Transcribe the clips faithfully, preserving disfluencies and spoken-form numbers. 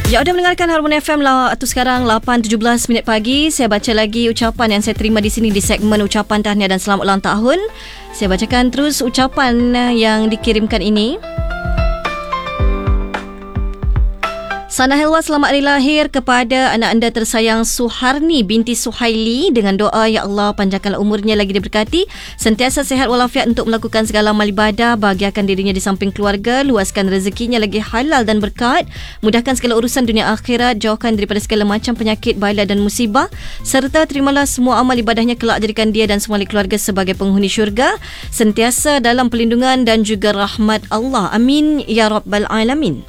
Ya, anda mendengarkan Harmoni F M lah. Atau sekarang lapan tujuh belas minit pagi. Saya baca lagi ucapan yang saya terima di sini di segmen ucapan tahniah dan selamat ulang tahun. Saya bacakan terus ucapan yang dikirimkan ini. Sana Helwa, selamat hari lahir kepada anak anda tersayang Suharni binti Suhaili. Dengan doa, Ya Allah, panjangkanlah umurnya lagi diberkati, sentiasa sihat walafiat untuk melakukan segala amal ibadah, bahagiakan dirinya di samping keluarga, luaskan rezekinya lagi halal dan berkat, mudahkan segala urusan dunia akhirat, jauhkan daripada segala macam penyakit, bala dan musibah, serta terimalah semua amal ibadahnya kelak, jadikan dia dan semua keluarga sebagai penghuni syurga, sentiasa dalam perlindungan dan juga rahmat Allah. Amin ya Rabbal Alamin.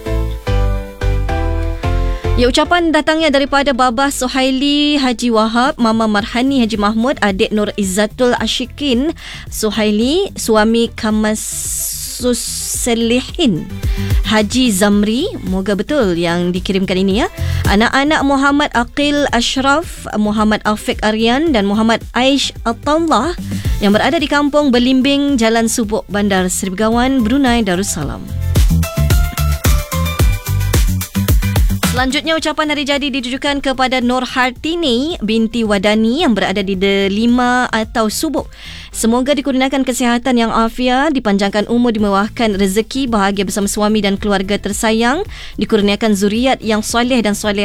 Ya, ucapan datangnya daripada Baba Suhaili Haji Wahab, Mama Marhani Haji Mahmud, adik Nur Izzatul Ashikin Suhaili, suami Kamasus Selihin Haji Zamri. Moga betul yang dikirimkan ini ya. Anak-anak Muhammad Aqil Ashraf, Muhammad Afiq Aryan dan Muhammad Aish Atallah yang berada di kampung Belimbing, Jalan Subuk, Bandar Seri Begawan, Brunei Darussalam. Selanjutnya, ucapan hari jadi ditujukan kepada Nur Hartini binti Wadani yang berada di Delima atau Subuk. Semoga dikurniakan kesihatan yang afiat, dipanjangkan umur, dimewahkan rezeki, bahagia bersama suami dan keluarga tersayang, dikurniakan zuriat yang soleh dan solehah